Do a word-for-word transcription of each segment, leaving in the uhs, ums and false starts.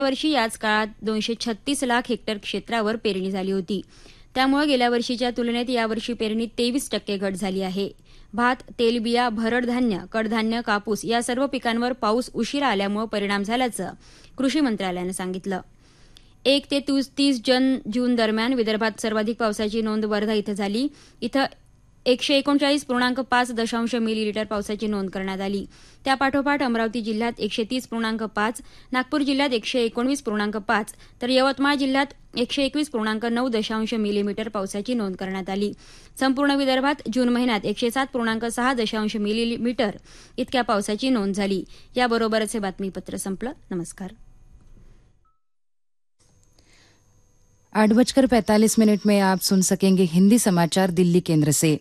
वर्षी याच काळात दोनशे छत्तीस लाख हेक्टर क्षेत्रावर पेरणी झाली होती. त्यामुळे गेल्या वर्षीच्या तुलनेत यावर्षी पेरणीत तेवीस टक्के घट झाली आहे. भात, तेलबिया, भरड धान्य, कडधान्य, कापूस या सर्व पिकांवर पाऊस उशिरा आल्यामुळे परिणाम झाल्याचं कृषी मंत्रालयानं सांगितलं. एक ते तीस जून दरम्यान विदर्भात सर्वाधिक पावसाची नोंद वर्धा इथं झाली. इथं एकशे एकोणचाळीस पूर्णांक पाच दशांश मिलीलीटर पावसाची नोंद करण्यात आली. त्यापाठोपाठ अमरावती जिल्ह्यात एकशे तीस पूर्णांक पाच, नागपूर जिल्ह्यात एकशे एकोणवीस पूर्णांक पाच तर यवतमाळ जिल्ह्यात एकशे एकवीस पूर्णांक नऊ दशांश मिलीमीटर पावसाची नोंद करण्यात आली. संपूर्ण विदर्भात जून महिन्यात एकशे सात पूर्णांक सहा दशांश मिलीमीटर इतक्या पावसाची नोंद झाली. याबरोबरच हे बातमीपत्र संपलं. नमस्कार. आठ बजकर पैंतालीस मिनट में आप सुन सकेंगे हिंदी समाचार दिल्ली केंद्र से.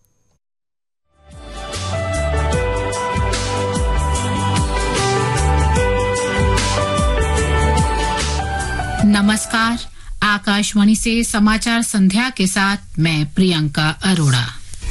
नमस्कार. आकाशवाणी से समाचार संध्या के साथ मैं प्रियंका अरोड़ा.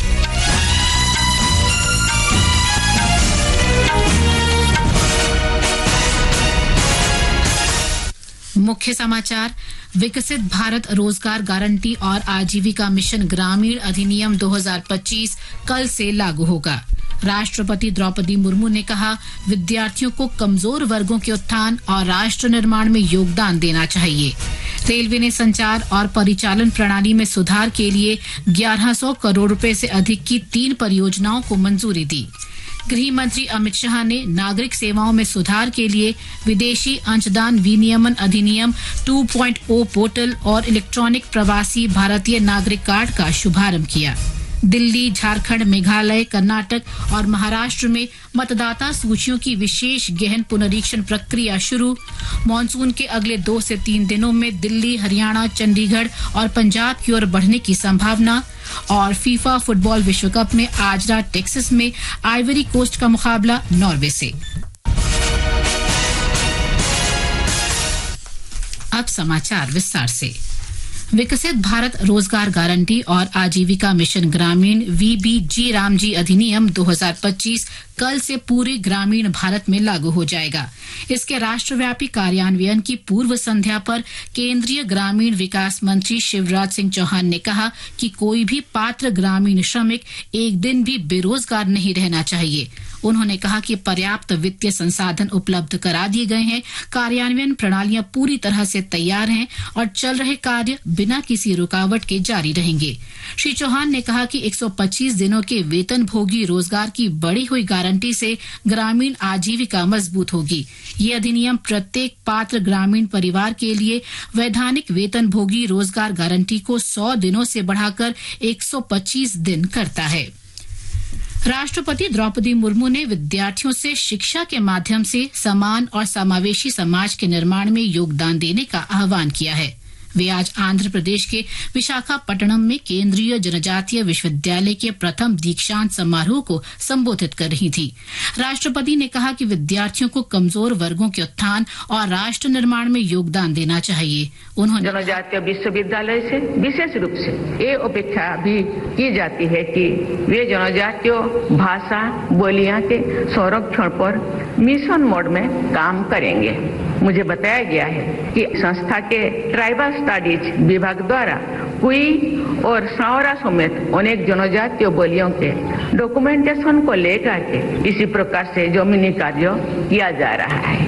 मुख्य समाचार. विकसित भारत रोजगार गारंटी और आजीविका मिशन ग्रामीण अधिनियम दो हज़ार पच्चीस कल से लागू होगा. राष्ट्रपति द्रौपदी मुर्मू ने कहा, विद्यार्थियों को कमजोर वर्गों के उत्थान और राष्ट्र निर्माण में योगदान देना चाहिए. रेलवे ने संचार और परिचालन प्रणाली में सुधार के लिए ग्यारह सौ करोड़ रुपए से अधिक की तीन परियोजनाओं को मंजूरी दी. गृह मंत्री अमित शाह ने नागरिक सेवाओं में सुधार के लिए विदेशी अंशदान विनियमन अधिनियम टू पॉइंट ओ पोर्टल और इलेक्ट्रॉनिक प्रवासी भारतीय नागरिक कार्ड का शुभारंभ किया. दिल्ली, झारखंड, मेघालय, कर्नाटक और महाराष्ट्र में मतदाता सूचियों की विशेष गहन पुनरीक्षण प्रक्रिया शुरू. मॉनसून के अगले दो से तीन दिनों में दिल्ली, हरियाणा, चंडीगढ़ और पंजाब की ओर बढ़ने की संभावना. और फीफा फुटबॉल विश्व कप में आज रात टेक्सास में आइवरी कोस्ट का मुकाबला नॉर्वे से. अब समाचार विस्तार से. विकसित भारत रोजगार गारंटी और आजीविका मिशन ग्रामीण वीबीजी रामजी अधिनियम दो हज़ार पच्चीस कल से पूरे ग्रामीण भारत में लागू हो जाएगा. इसके राष्ट्रव्यापी कार्यान्वयन की पूर्व संध्या पर केंद्रीय ग्रामीण विकास मंत्री शिवराज सिंह चौहान ने कहा कि कोई भी पात्र ग्रामीण श्रमिक एक दिन भी बेरोजगार नहीं रहना चाहिए. उन्होंने कहा कि पर्याप्त वित्तीय संसाधन उपलब्ध करा दिए गए हैं, कार्यान्वयन प्रणालियां पूरी तरह से तैयार हैं और चल रहे कार्य बिना किसी रुकावट के जारी रहेंगे. श्री चौहान ने कहा कि एक सौ पच्चीस दिनों के वेतन भोगी रोजगार की बढ़ी हुई गारंटी से ग्रामीण आजीविका मजबूत होगी. ये अधिनियम प्रत्येक पात्र ग्रामीण परिवार के लिए वैधानिक वेतन भोगी रोजगार गारंटी को सौ दिनों से बढ़ाकर एक सौ पच्चीस दिन करता है. राष्ट्रपति द्रौपदी मुर्मू ने विद्यार्थियों से शिक्षा के माध्यम से समान और समावेशी समाज के निर्माण में योगदान देने का आह्वान किया है. वे आज आंध्र प्रदेश के विशाखापट्टनम में केंद्रीय जनजातीय विश्वविद्यालय के प्रथम दीक्षांत समारोह को संबोधित कर रही थी. राष्ट्रपति ने कहा कि विद्यार्थियों को कमजोर वर्गों के उत्थान और राष्ट्र निर्माण में योगदान देना चाहिए. उन्होंने जनजातीय विश्वविद्यालय से विशेष रूप से ये अपेक्षा भी की जाती है कि वे जनजातीय भाषा बोलियां के संरक्षण पर मिशन मोड में काम करेंगे. मुझे बताया गया है कि संस्था के ट्राइबल स्टडीज विभाग द्वारा कुई और सावरा समेत अनेक जनजातीय बोलियों के डॉक्यूमेंटेशन को लेकर के इसी प्रकार से जमीनी कार्य किया जा रहा है.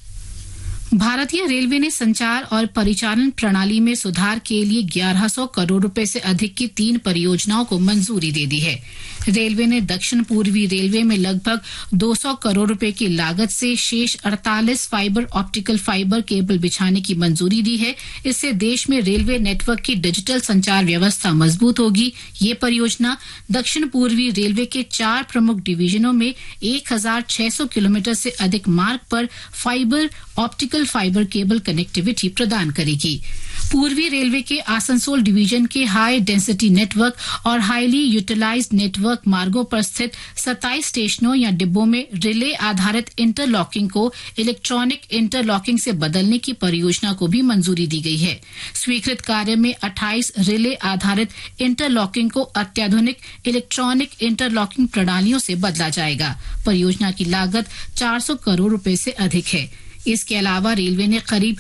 भारतीय रेलवे ने संचार और परिचालन प्रणाली में सुधार के लिए ग्यारह सौ करोड़ रुपए से अधिक की तीन परियोजनाओं को मंजूरी दे दी है. रेलवे ने दक्षिण पूर्वी रेलवे में लगभग दो सौ करोड़ रुपए की लागत से शेष अड़तालीस फाइबर ऑप्टिकल फाइबर केबल बिछाने की मंजूरी दी है. इससे देश में रेलवे नेटवर्क की डिजिटल संचार व्यवस्था मजबूत होगी. ये परियोजना दक्षिण पूर्वी रेलवे के चार प्रमुख डिवीजनों में एक हजार छह सौ किलोमीटर से अधिक मार्ग पर fibre optical fibre cable connectivity प्रदान करेगी. पूर्वी रेलवे के आसनसोल डिवीजन के हाई डेंसिटी नेटवर्क और हाईली यूटिलाइज्ड नेटवर्क मार्गों पर स्थित सत्ताईस स्टेशनों या डिब्बों में रिले आधारित इंटरलॉकिंग को इलेक्ट्रॉनिक इंटरलॉकिंग से बदलने की परियोजना को भी मंजूरी दी गई है. स्वीकृत कार्य में अट्ठाईस रिले आधारित इंटरलॉकिंग को अत्याधुनिक इलेक्ट्रॉनिक इंटरलॉकिंग प्रणालियों से बदला जाएगा. परियोजना की लागत चार सौ करोड़ रुपए से अधिक है. इसके अलावा रेलवे ने करीब